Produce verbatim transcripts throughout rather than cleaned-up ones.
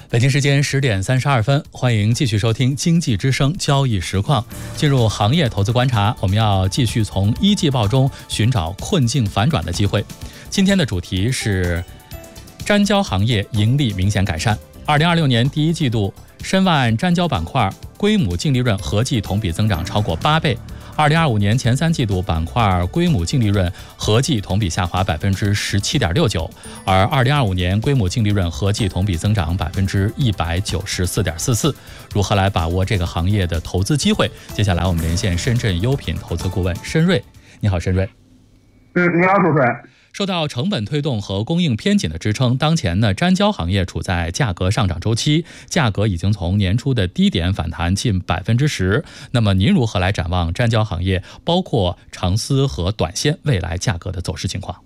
北京时间十点三十二分，欢迎继续收听经济之声交易实况。进入行业投资观察，我们要继续从一季报中寻找困境反转的机会。今天的主题是粘胶行业盈利明显改善。二零二六年第一季度，申万粘胶板块规模净利润合计同比增长超过八倍。二零二五年前三季度板块规模净利润合计同比下滑百分之十七点六九，而二零二五年规模净利润合计同比增长百分之一百九十四点四四。如何来把握这个行业的投资机会？接下来我们连线深圳优品投资顾问申瑞。你好，申瑞。 嗯，你好，主持人。 受到成本推动和供应偏紧的支撑，当前呢，粘胶行业处在价格上涨周期，价格已经从年初的低点反弹近百分之十。那么您如何来展望粘胶行业，包括长丝和短纤未来价格的走势情况？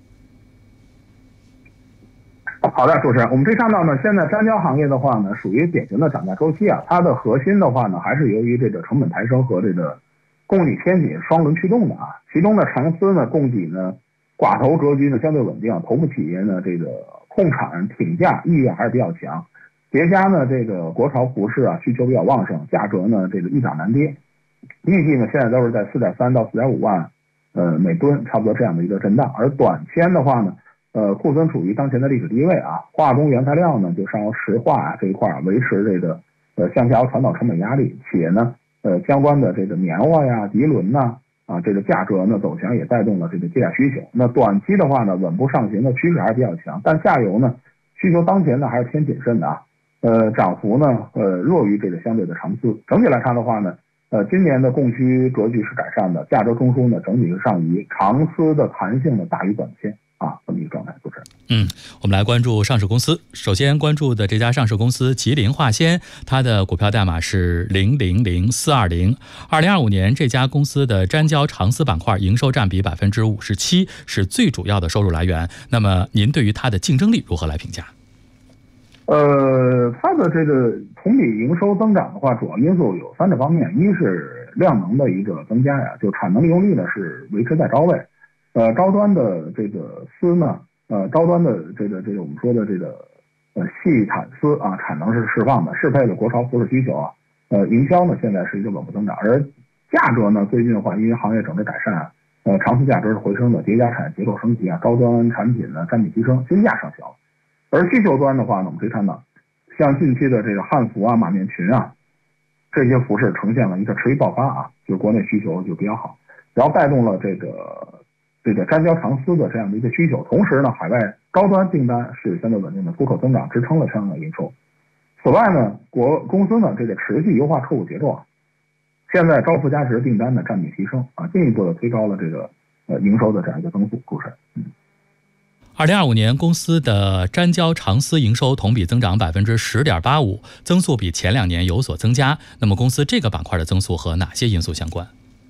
好的，主持人，我们可以看到呢，现在粘胶行业的话呢，属于典型的涨价周期啊，它的核心的话呢，还是由于这个成本抬升和这个供给偏紧双轮驱动的啊。其中的长丝呢，供给呢，寡头格局呢相对稳定，头部企业呢这个控产挺价意愿还是比较强，叠加呢这个国潮服饰啊需求比较旺盛，价格呢这个一涨难跌，预计呢现在都是在 四点三到四点五万呃每吨差不多这样的一个震荡。而短纤的话呢，呃库存处于当前的历史低位啊，化工原材料呢就上游石化啊这一块啊维持这个呃向下游传导成本压力，且呢呃相关的这个棉花呀、涤纶呐。啊，这个价格呢走强也带动了这个接价需求。那短期的话呢，稳步上行的趋势还是比较强，但下游呢需求当前呢还是偏谨慎的啊。呃，涨幅呢呃弱于这个相对的长丝。整体来看的话呢，呃，今年的供需格局是改善的，价格中枢呢整体是上移，长丝的弹性呢大于短纤啊，这么一个状态。主持人。 嗯，我们来关注上市公司。首先关注的这家上市公司吉林化纤，它的股票代码是零零零四二零。二零二五年这家公司的粘胶长丝板块营收占比百分之五十七，是最主要的收入来源。那么您对于它的竞争力如何来评价？ 呃，它的这个同比营收增长的话，主要因素有三个方面，一是量能的一个增加呀，就产能利用率呢是维持在高位。呃，高端的这个丝呢，呃，高端的这个这个我们说的这个呃细产丝啊，产能是释放的，适配了国潮服饰需求啊。呃，营销呢现在是一个稳步增长，而价格呢最近的话，因为行业整体改善啊，呃，长丝价格是回升的，叠加产业结构升级啊，高端产品呢占比提升，均价上调。而需求端的话呢，我们可以看到，像近期的这个汉服啊、马面裙啊这些服饰呈现了一个持续爆发啊，就是国内需求就比较好，然后带动了这个。这个粘胶长丝的这样的一个需求，同时呢，海外高端订单是相对稳定的，出口增长支撑了这样的营收。此外呢，国公司呢这个持续优化客户结构啊，现在高附加值订单的占比提升啊，进一步的推高了这个呃营收的这样一个增速。故事。嗯。 二零二五年公司的粘胶长丝营收同比增长百分之十点八五，增速比前两年有所增加。那么公司这个板块的增速和哪些因素相关？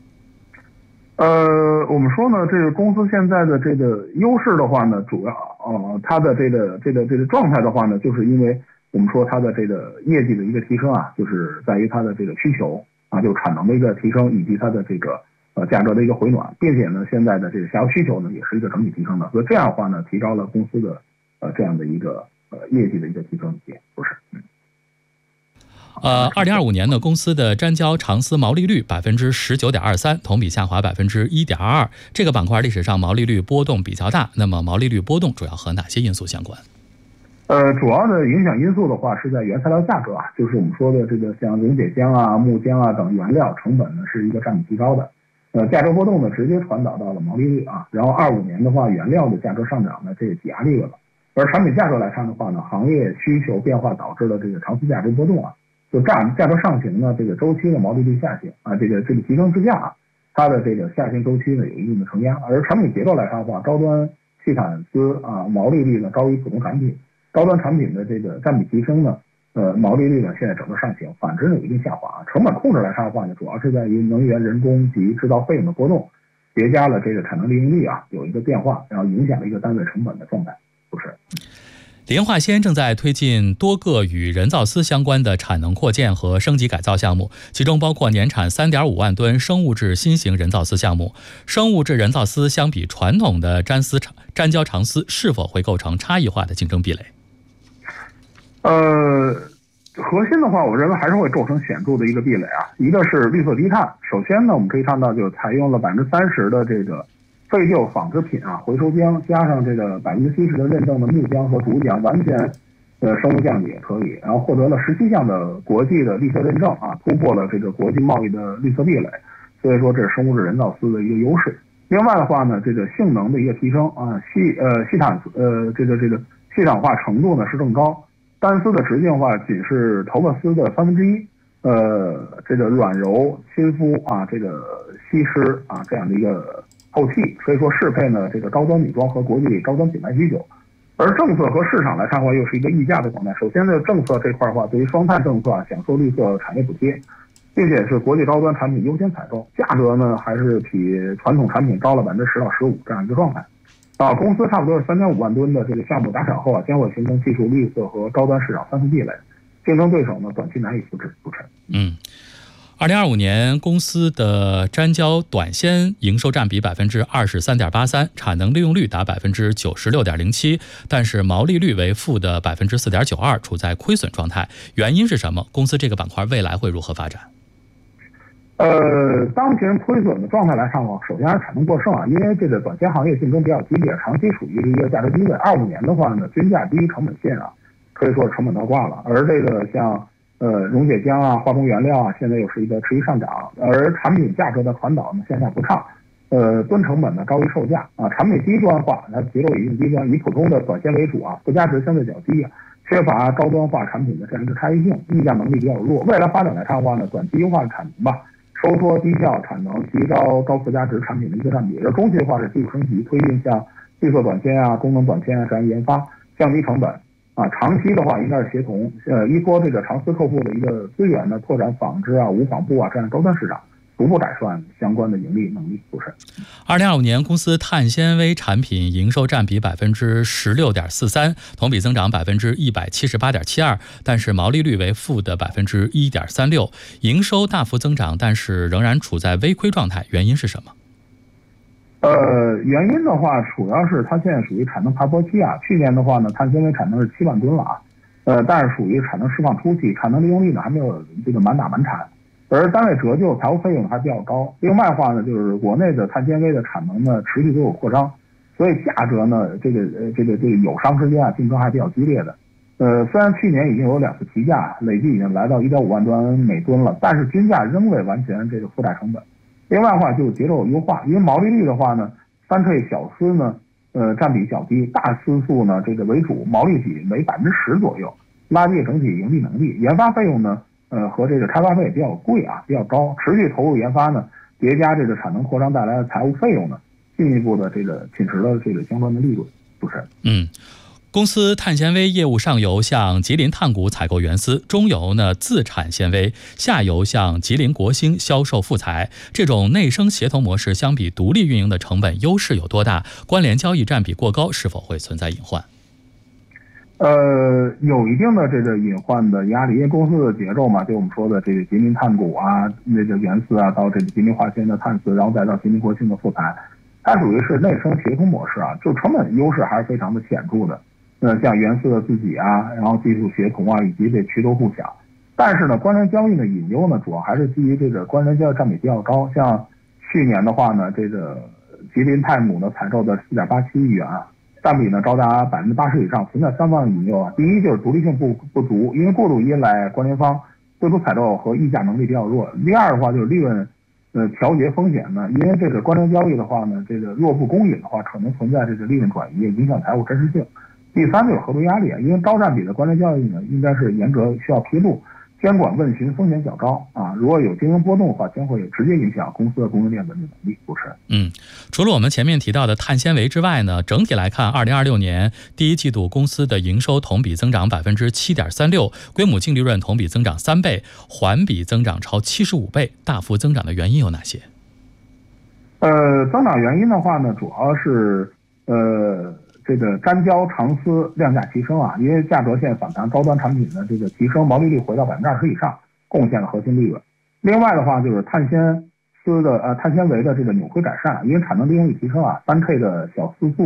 呃，我们说呢，这个公司现在的这个优势的话呢，主要呃，它的这个这个这个状态的话呢，就是因为我们说它的这个业绩的一个提升啊，就是在于它的这个需求啊，就是产能的一个提升，以及它的这个呃价格的一个回暖，并且呢，现在的这个下游需求呢，也是一个整体提升的，所以这样的话呢，提高了公司的呃这样的一个呃业绩的一个提升点，不是？嗯。 呃，二零二五年呢，公司的粘胶长丝毛利率百分之十九点二三，同比下滑百分之一点二二。这个板块历史上毛利率波动比较大，那么毛利率波动主要和哪些因素相关？ 呃，主要的影响因素的话是在原材料价格啊，就是我们说的这个像溶解浆啊、木浆啊等原料成本呢是一个占比提高的，呃，价格波动呢直接传导到了毛利率啊。然后二五年的话，原料的价格上涨呢，这也挤压利润了。而产品价格来看的话呢，行业需求变化导致了这个长丝价格波动啊。就价价格上行呢，这个周期的毛利率下行啊，这个这个集成支架啊，它的这个下行周期呢有一定的承压。而产品结构来看的话，高端细产丝啊毛利率呢高于普通产品，高端产品的这个占比提升呢，呃毛利率呢现在整个上行，反之呢有一定下滑。成本控制来看的话呢，主要是在于能源、人工及制造费用的波动，叠加了这个产能利用率啊有一个变化，然后影响了一个单位成本的状态，不是？ 联化纤正在推进多个与人造丝相关的产能扩建和升级改造项目，其中包括年产 三点五万吨生物质新型人造丝项目。生物质人造丝相比传统的粘丝粘胶长丝，是否会构成差异化的竞争壁垒？ 呃，核心的话，我认为还是会构成显著的一个壁垒啊。一个是绿色低碳，首先呢，我们可以看到，就采用了百分之三十的这个废旧纺织品啊回收浆，加上这个百分之七十的认证的木浆和竹浆，完全呃生物降解也可以，然后获得了十七项的国际的绿色认证啊，突破了这个国际贸易的绿色壁垒。所以说，这是生物质人造丝的一个优势。另外的话呢，这个性能的一个提升啊，细呃细碳呃这个这个细氧化程度呢是更高。单丝的直径化仅是头发丝的三分之一，呃，这个软柔亲肤啊，这个吸湿啊这样的一个透气，所以说适配呢这个高端女装和国际高端品牌需求。而政策和市场来看的话，又是一个溢价的状态。首先呢，政策这块的话，对于双碳政策啊，享受绿色产业补贴，并且是国际高端产品优先采购，价格呢还是比传统产品高了百分之十到十五这样一个状态。啊，公司差不多是三点五万吨的这个项目打响后啊，将会形成技术绿色和高端市场三次壁垒，竞争对手呢短期难以复制。主持人， 嗯，二零二五年公司的粘胶短纤营收占比百分之二十三点八三，产能利用率达百分之九十六点零七，但是毛利率为负的百分之四点九二，处在亏损状态。原因是什么？公司这个板块未来会如何发展？ 呃，当前亏损的状态来看的话，首先还是产能过剩啊，因为这个短纤行业竞争比较激烈，长期处于一个价格低位。二五年的话呢，均价低，成本线啊，可以说是成本倒挂了。而这个像呃溶解浆啊、化工原料啊，现在又是一个持续上涨，而产品价格的传导呢线下不畅，呃吨成本呢高于售价啊，产品低端化，它结构也低端，以普通的短纤为主啊，附加值相对较低啊。缺乏高端化产品的这样一个差异性，溢价能力比较弱。未来发展来看的话呢，短期优化产能吧，收缩低效产能，提高高附加值产品的一个占比。而中期的话是技术升级，推进像绿色短纤啊、功能短纤啊这样研发，降低成本啊。长期的话应该是协同，呃，依托这个长丝客户的一个资源呢，拓展纺织啊、无纺布啊这样高端市场，逐步改善相关的盈利能力。不是。 二零二五年公司碳纤维产品营收占比百分之十六点四三，同比增长百分之一百七十八点七二，但是毛利率为负的百分之一点三六，营收大幅增长，但是仍然处在微亏状态，原因是什么？ 呃，原因的话，主要是它现在属于产能爬坡期啊。去年的话呢，碳纤维产能是七万吨了啊，呃，但是属于产能释放初期，产能利用率呢还没有这个满打满产。而单位折旧财务费用还比较高。另外的话呢，就是国内的碳纤维的产能呢持续都有扩张，所以价格呢这个呃这个这个友商之间啊竞争还比较激烈的。呃，虽然去年已经有两次提价，累计已经来到一点五万吨每吨了，但是均价仍未完全这个覆盖成本。另外的话就是节奏优化，因为毛利率的话呢，三 K 小丝呢呃占比较低，大丝数呢这个为主，毛利比为百分之十左右，拉低整体盈利能力。研发费用呢？呃，和这个开发费比较贵啊，比较高，持续投入研发呢，叠加这个产能扩张带来的财务费用呢，进一步的这个侵蚀了这个相关的利润。主持人， 嗯，公司碳纤维业务上游向吉林碳股采购原丝，中游呢自产纤维，下游向吉林国兴销售副材。这种内生协同模式相比独立运营的成本优势有多大？关联交易占比过高，是否会存在隐患？ 呃，有一定的这个隐患的压力，因为公司的节奏嘛，就我们说的这个吉林碳股啊，那个原丝啊，到这个吉林化纤的碳丝，然后再到吉林国兴的副材，它属于是内生协同模式啊，就成本优势还是非常的显著的。呃，像原丝的自己啊，然后技术协同啊，以及这渠头互享。但是呢，关联交易的隐忧呢，主要还是基于这个关联交易占比比较高。像去年的话呢，这个吉林碳股呢采购的四点八七亿元啊。占比呢高达百分之八十以上，存在三方面隐忧啊。第一就是独立性不不足，因为过度依赖关联方，对出采购和议价能力比较弱。第二的话就是利润呃调节风险呢，因为这个关联交易的话呢，这个若不公允的话，可能存在这个利润转移，影响财务真实性。第三就是合作压力啊，因为高占比的关联交易呢，应该是严格需要披露。监管问询风险较高啊，如果有金融波动的话，将会直接影响公司的供应链稳定能力。主持人， 嗯，除了我们前面提到的碳纤维之外呢，整体来看，二零二六年第一季度公司的营收同比增长百分之七点三六，规模净利润同比增长三倍，环比增长超七十五倍，大幅增长的原因有哪些？ 呃，增长原因的话呢，主要是呃。这个粘胶长丝量价齐升啊，因为价格线反弹，高端产品的这个提升，毛利率回到百分之二十以上，贡献了核心利润。另外的话就是碳纤丝的呃碳纤维的这个扭亏改善，因为产能利用率提升啊，三 K 的小丝数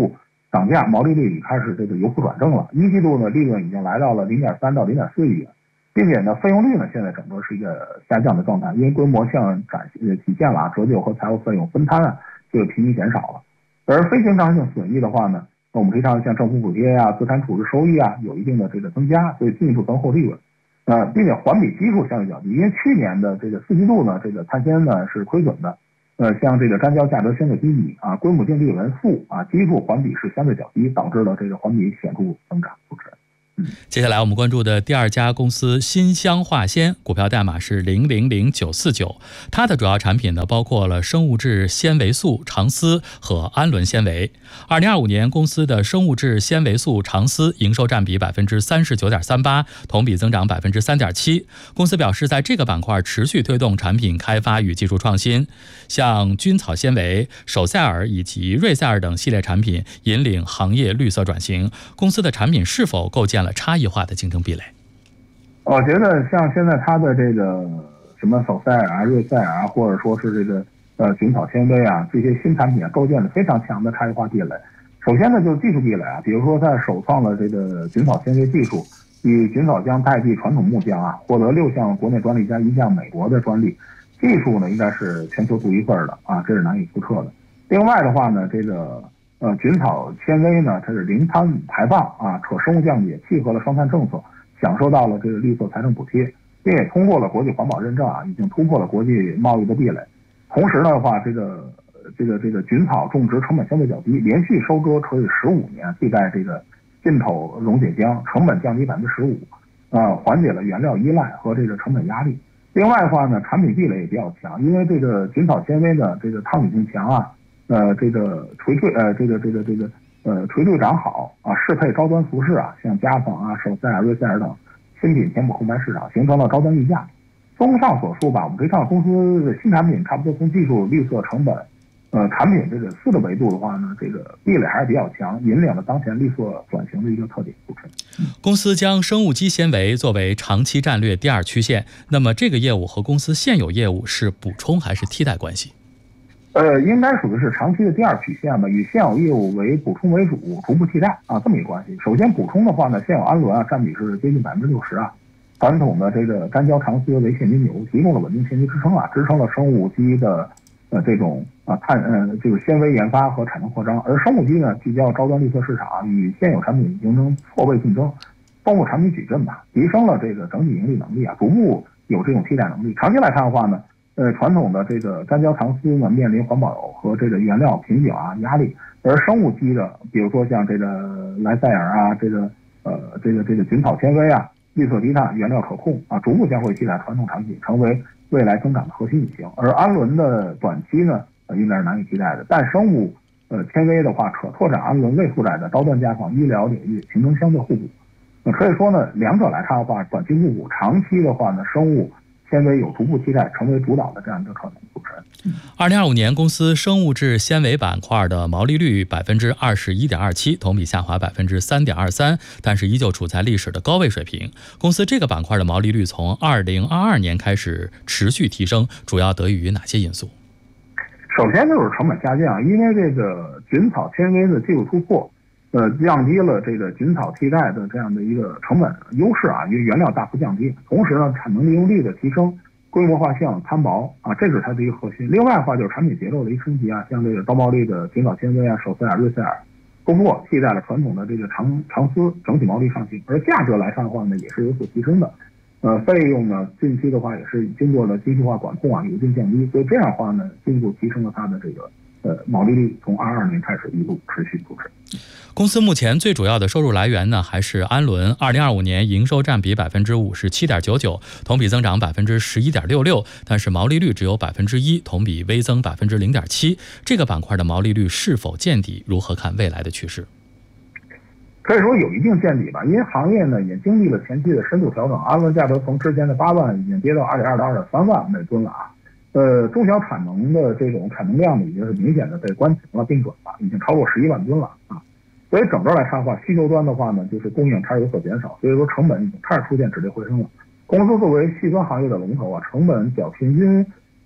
涨价，毛利率已开始这个由负转正了。一季度呢，利润已经来到了零点三到零点四亿元，并且呢，费用率呢现在整个是一个下降的状态，因为规模项展呃体现了啊，折旧和财务费用分摊啊，这个频率减少了。而非经常性损益的话呢，我们可以看像政府补贴啊、资产处置收益啊，有一定的这个增加，所以进一步增厚利润。呃，并且环比基数相对较低，因为去年的这个四季度呢，这个碳纤呢是亏损的。呃，像这个粘胶价格相对低迷啊，规模净利润负啊，基数环比是相对较低，导致了这个环比显著增长。主持人。 接下来我们关注的第二家公司新乡化纤，股票代码是零零零九四九。它的主要产品呢，包括了生物质纤维素、长丝和氨纶纤维。二零二五年，公司的生物质纤维素、长丝营收占比百分之三十九点三八，同比增长百分之三点七。公司表示，在这个板块持续推动产品开发与技术创新，像菌草纤维、首塞尔以及瑞塞尔等系列产品引领行业绿色转型。公司的产品是否构建了差异化的竞争壁垒？ 我觉得像现在它的这个什么首塞尔啊、瑞塞尔啊，或者说是这个呃菌草纤维啊，这些新产品啊，构建了非常强的差异化壁垒。首先呢，就是技术壁垒啊，比如说它首创了这个菌草纤维技术，以菌草浆代替传统木浆啊，获得六项国内专利加一项美国的专利，技术呢应该是全球独一份的啊，这是难以复测的。另外的话呢，这个呃，菌草纤维呢，它是零碳排放啊，可生物降解，契合了双碳政策，享受到了这个绿色财政补贴，并且通过了国际环保认证啊，已经突破了国际贸易的壁垒。同时的话，这个这个这个菌草种植成本相对较低，连续收割可以十五年，替代这个进口溶解浆，成本降低百分之十五，呃，缓解了原料依赖和这个成本压力。另外的话呢，产品壁垒也比较强，因为这个菌草纤维呢，这个抗女性强啊。呃，这个垂坠呃，这个这个这个呃垂坠长好啊，适配高端服饰啊，像家纺啊、首塞尔、瑞塞尔等新品填补空白市场，形成了高端溢价。综上所述吧，我们可以看到公司的新产品差不多从技术、绿色、成本，呃，产品这个四个维度的话呢，这个壁垒还是比较强，引领了当前绿色转型的一个特点。 公司将生物基纤维作为长期战略第二曲线，那么这个业务和公司现有业务是补充还是替代关系？ 呃，应该属于是长期的第二曲线吧，以现有业务为补充为主，逐步替代啊，这么一个关系。首先补充的话呢，现有氨纶啊占比是接近百分之六十啊，传统的这个干胶长丝为现金流，提供了稳定现金支撑啊，支撑了生物基的呃这种啊碳呃这个纤维研发和产能扩张。而生物基呢，聚焦高端绿色市场，与现有产品形成错位竞争，丰富产品矩阵吧，提升了这个整体盈利能力啊，逐步有这种替代能力。长期来看的话呢。呃，传统的这个干胶长丝呢，面临环保和这个原料瓶颈啊压力，而生物基的，比如说像这个莱塞尔啊，这个呃这个这个菌草纤维啊，绿色低碳，原料可控啊，逐步将会替代传统产品，成为未来增长的核心引擎。而氨纶的短期呢，呃、应该是难以替代的，但生物呃纤维的话，可拓展氨纶未负载的高端家纺、医疗领域，形成相对互补。那可以说呢，两者来看的话，短期互补，长期的话呢，生物纤维有逐步替代，成为主导的这样一个可能。主持人， 二零二五年公司生物质纤维板块的毛利率百分之二十一点二七，同比下滑百分之三点二三，但是依旧处在历史的高位水平。公司这个板块的毛利率从二零二二年开始持续提升，主要得益于哪些因素？ 首先就是成本下降，因为这个菌草纤维的技术突破。呃，降低了这个菌草替代的这样的一个成本优势啊，因为原料大幅降低，同时呢，产能利用率的提升，规模化项摊薄啊，这是它的一个核心。另外的话就是产品结构的一个升级啊，像这个高毛利的菌草纤维啊、首塞尔、瑞塞尔突破，替代了传统的这个长长丝，整体毛利上行，而价格来看的话呢，也是有所提升的。呃，费用呢，近期的话也是经过了精细化管控啊，有一定降低，所以这样的话呢，进一步提升了它的这个呃毛利率，从二二年开始一路持续主持。 公司目前最主要的收入来源呢，还是氨纶。二零二五年营收占比百分之五十七点九九，同比增长百分之十一点六六，但是毛利率只有百分之一，同比微增百分之零点七。这个板块的毛利率是否见底？如何看未来的趋势？ 可以说有一定见底吧，因为行业呢也经历了前期的深度调整，氨纶价格从之前的八万已经跌到二点二到二点三万每吨了啊。呃，中小产能的这种产能量呢，已经是明显的被关停了、并转了，已经超过十一万吨了啊。所以整个来看的话，需求端的话呢，就是供应开始有所减少，所以说成本已经开始出现止跌回升了。公司作为细分行业的龙头啊，成本较平均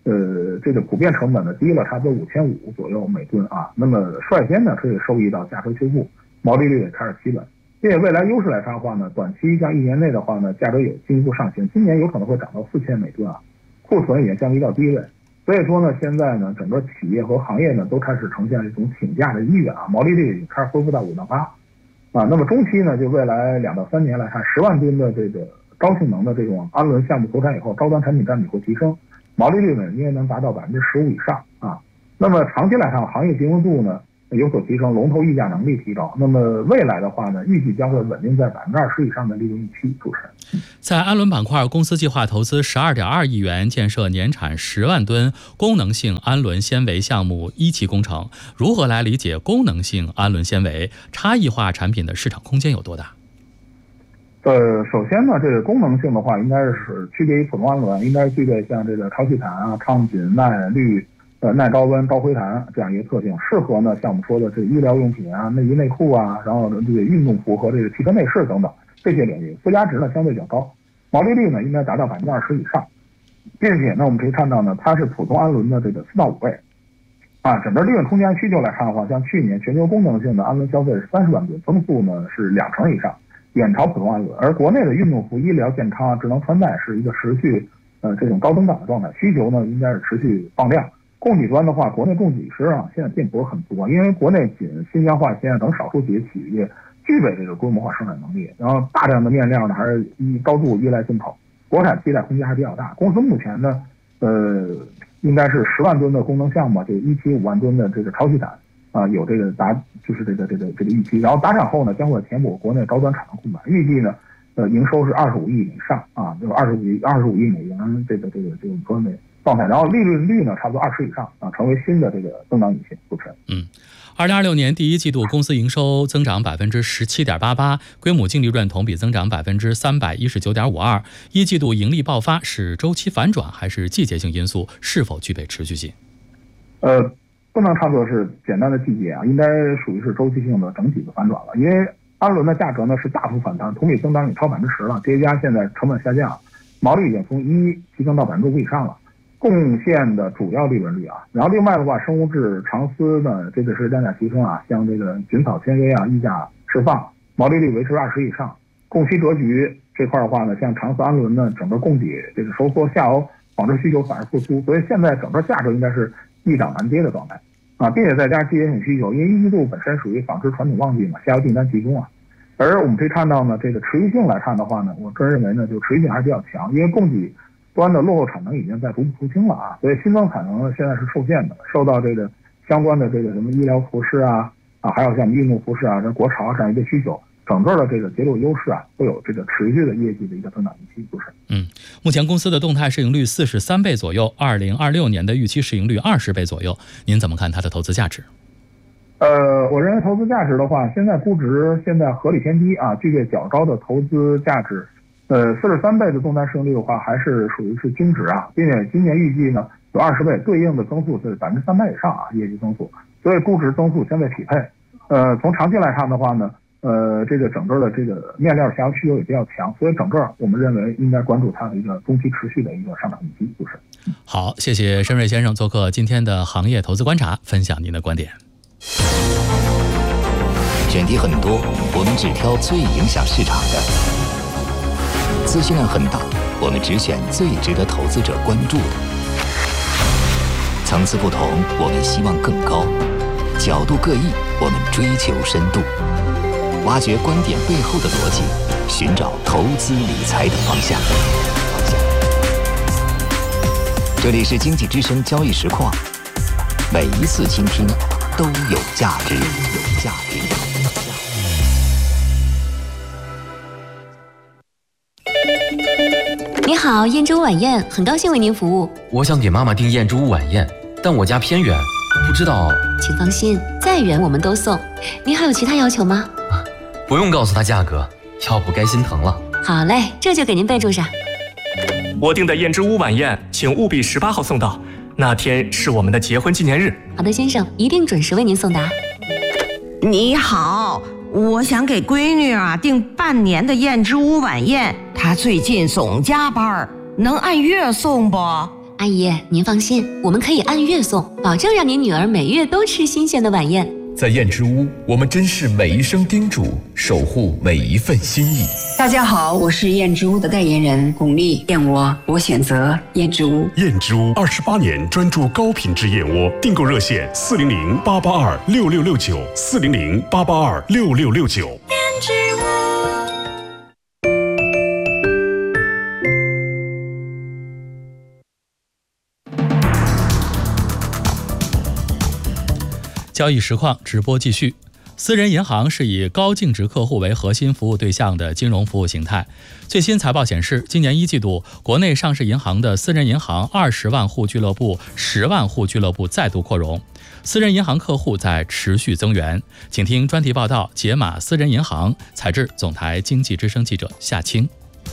呃，这个普遍成本呢低了差不多五千五左右每吨啊。那么率先呢可以受益到价格修复，毛利率也开始企稳。因为未来优势来看的话呢，短期像一年内的话呢，价格有进一步上行，今年有可能会涨到四千每吨啊，库存也降低到低位。所以说呢，现在呢，整个企业和行业呢都开始呈现一种挺价的意愿啊，毛利率也开始恢复到五到八啊。那么中期呢，就未来两到三年来看，十万吨的这个高性能的这种氨轮项目投产以后，高端产品占比会提升，毛利率呢应该能达到百分之十五以上啊。那么长期来看，行业经营度呢有所提升，龙头议价能力提高，那么未来的话呢，预计将会稳定在百分之二十以上的利润预期。主持人， 在氨轮板块，公司计划投资十二点二亿元建设年产十万吨功能性氨轮纤维项目一期工程。如何来理解功能性氨轮纤维？差异化产品的市场空间有多大？ 呃，首先呢，这个功能性的话，应该是区别于普通氨轮，应该具备像这个超气弹啊、抗菌、耐氯。呃，耐高温、高回弹这样一个特性，适合呢像我们说的这个医疗用品啊、内衣内裤啊，然后这个运动服和这个汽车内饰等等这些领域，附加值呢相对较高，毛利率呢应该达到百分之二十以上，并且呢我们可以看到呢，它是普通氨轮的这个四到五倍，啊，整个利润空间需求来看的话，像去年全球功能性的氨轮消费是三十万吨，增速呢是两成以上，远超普通氨轮，而国内的运动服、医疗健康、智能穿戴是一个持续呃这种高增长的状态，需求呢应该是持续放量。供给端的话，国内供给实际上现在并不是很多，因为国内仅新疆化纤等少数几个企业具备这个规模化生产能力，然后大量的面料呢还是依高度依赖进口，国产替代空间还比较大。公司目前呢，呃，应该是十万吨的功能项目，这个一期五万吨的这个超气弹啊、呃，有这个达就是这个这个这个预期，然后达产后呢，将会填补国内高端产能空白，预计呢，呃，营收是二十五亿以上啊，就是二十五亿二十五亿美元这个这个这个国内。状态，然后利润率呢差不多二十以上啊，成为新的这个增长引擎。主持人， 嗯，二零二六年第一季度公司营收增长百分之十七点八八，规模净利润同比增长百分之三百一十九点五二。一季度盈利爆发是周期反转还是季节性因素？是否具备持续性？ 呃，不能看作是简单的季节啊，应该属于是周期性的整体的反转了。因为氨轮的价格呢是大幅反弹，同比增长也超百分之十了，叠加现在成本下降，毛利已经从一提升到百分之五以上了。贡献的主要利润率啊，然后另外的话，生物质长丝呢，这个是量价齐升啊，像这个菌草纤维啊，溢价释放，毛利率维持二十以上。供需格局这块的话呢，像长丝氨轮呢，整个供给这个收缩，下游纺织需求反而复苏，所以现在整个价格应该是易涨难跌的状态啊，并且再加上季节性需求，因为一季度本身属于纺织传统旺季嘛，下游订单集中啊。而我们可以看到呢，这个持续性来看的话呢，我个人认为呢，就持续性还是比较强，因为供给端的落后产能已经在逐步出清了啊，所以新增产能呢现在是受限的，受到这个相关的这个什么医疗服饰啊啊，还有像运动服饰啊、这国潮啊这样一个需求，整个的这个节奏优势啊，会有这个持续的业绩的一个增长预期，就是。 嗯，目前公司的动态市盈率四十三倍左右，二零二六年的预期市盈率二十倍左右，您怎么看它的投资价值？ 呃，我认为投资价值的话，现在估值现在合理偏低啊，具备较高的投资价值。呃，四十三倍的动态市盈率的话，还是属于是均值啊，并且今年预计呢有二十倍，对应的增速是百分之三百以上啊，业绩增速，所以估值增速相对匹配。呃，从长期来看的话呢，呃，这个整个的这个面料下游需求也比较强，所以整个我们认为应该关注它的一个中期持续的一个上涨预期，就是。 好，谢谢申瑞先生做客今天的行业投资观察，分享您的观点。 选题很多，我们只挑最影响市场的。资讯量很大，我们只选最值得投资者关注的。层次不同，我们希望更高；角度各异，我们追求深度。挖掘观点背后的逻辑，寻找投资理财的方向。这里是经济之声交易实况，每一次倾听都有价值，有价值。 你好，燕之屋晚宴，很高兴为您服务。 我想给妈妈订燕之屋晚宴，但我家偏远，不知道。 请放心，再远我们都送。您还有其他要求吗？ 不用告诉她价格，要不该心疼了。 好嘞，这就给您备注上。 我订的燕之屋晚宴，请务必十八号送到，那天是我们的结婚纪念日。 好的，先生，一定准时为您送达。 你好，我想给闺女啊订半年的燕之屋晚宴，她最近总加班，能按月送不？ 阿姨，您放心，我们可以按月送，保证让您女儿每月都吃新鲜的晚宴。 在燕之屋，我们珍视每一声叮嘱，守护每一份心意。 大家好，我是燕之屋的代言人巩俐，燕窝我选择燕之屋。 燕之屋二十八年专注高品质燕窝，订购热线四零零八八二六六六九四零零八八二六六六九。 燕之屋。 交易实况直播继续。私人银行是以高净值客户为核心服务对象的金融服务形态。最新财报显示，今年一季度，国内上市银行的私人银行二十万户俱乐部、十万户俱乐部再度扩容，私人银行客户在持续增援。请听专题报道：解码私人银行。采制总台经济之声记者夏青。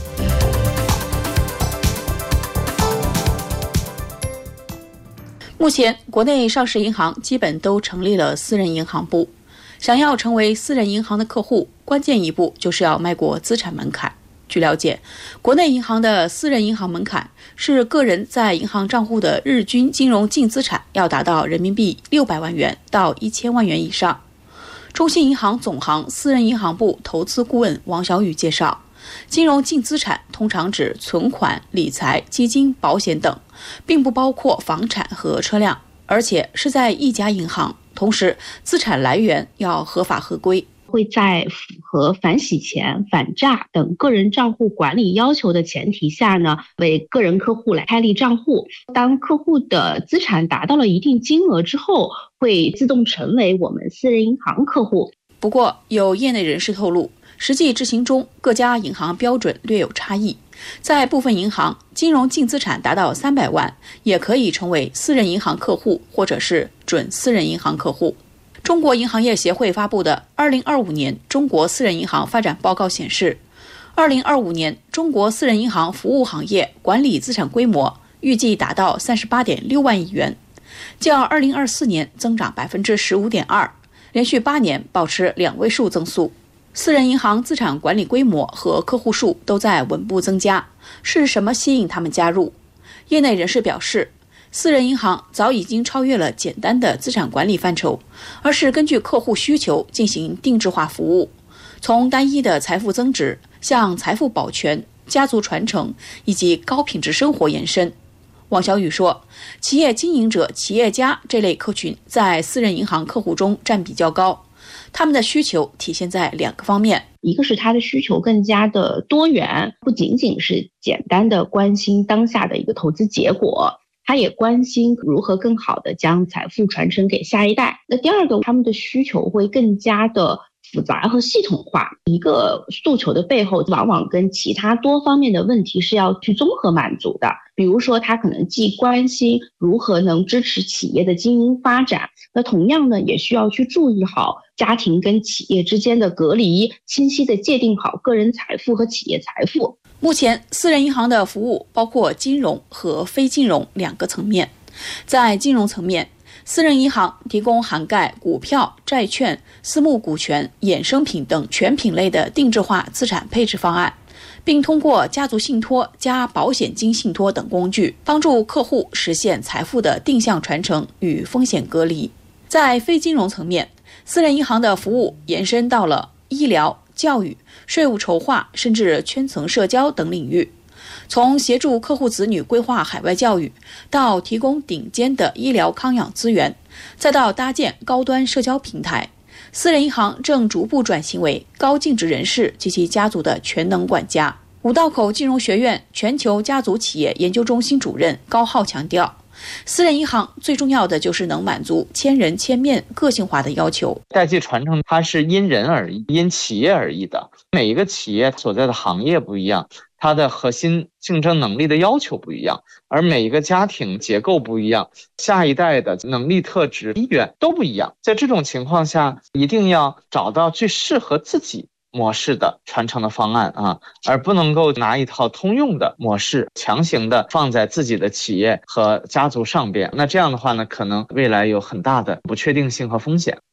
目前，国内上市银行基本都成立了私人银行部。想要成为私人银行的客户，关键一步就是要迈过资产门槛。据了解，国内银行的私人银行门槛是个人在银行账户的日均金融净资产要达到人民币六百万元到一千万元以上。中信银行总行私人银行部投资顾问王小雨介绍，金融净资产通常指存款、理财、基金、保险等，并不包括房产和车辆，而且是在一家银行，同时资产来源要合法合规， 会在符合反洗钱、反诈等个人账户管理要求的前提下呢，为个人客户来开立账户。当客户的资产达到了一定金额之后，会自动成为我们私人银行客户。 不过，有业内人士透露，实际执行中各家银行标准略有差异。在部分银行，金融净资产达到三百万，也可以成为私人银行客户或者是准私人银行客户。中国银行业协会发布的《二零二五年中国私人银行发展报告》显示，二零二五年中国私人银行服务行业管理资产规模预计达到三十八点六万亿元，较二零二四年增长百分之十五点二，连续八年保持两位数增速。私人银行资产管理规模和客户数都在稳步增加，是什么吸引他们加入？业内人士表示，私人银行早已经超越了简单的资产管理范畴，而是根据客户需求进行定制化服务，从单一的财富增值向财富保全、家族传承以及高品质生活延伸。王小雨说，企业经营者、企业家这类客群在私人银行客户中占比较高。他们的需求体现在两个方面， 一个是他的需求更加的多元，不仅仅是简单的关心当下的一个投资结果，他也关心如何更好的将财富传承给下一代。那第二个，他们的需求会更加的复杂和系统化，一个诉求的背后往往跟其他多方面的问题是要去综合满足的。比如说他可能既关心如何能支持企业的经营发展，那同样呢也需要去注意好家庭跟企业之间的隔离，清晰地界定好个人财富和企业财富。 目前私人银行的服务包括金融和非金融两个层面。在金融层面，私人银行提供涵盖股票、债券、私募股权、衍生品等全品类的定制化资产配置方案，并通过家族信托加保险金信托等工具，帮助客户实现财富的定向传承与风险隔离。在非金融层面，私人银行的服务延伸到了医疗、教育、税务筹划，甚至圈层社交等领域。从协助客户子女规划海外教育，到提供顶尖的医疗康养资源，再到搭建高端社交平台，私人银行正逐步转型为高净值人士及其家族的全能管家。五道口金融学院全球家族企业研究中心主任高浩强调，私人银行最重要的就是能满足千人千面个性化的要求。 代际传承它是因人而异，因企业而异的，每一个企业所在的行业不一样，它的核心竞争能力的要求不一样，而每一个家庭结构不一样，下一代的能力特质意愿都不一样。在这种情况下，一定要找到最适合自己模式的传承的方案啊，而不能够拿一套通用的模式强行的放在自己的企业和家族上边。那这样的话呢，可能未来有很大的不确定性和风险。